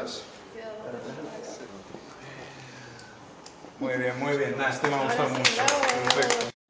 atrás. Muy bien, nada, este me ha gustado mucho. Perfecto.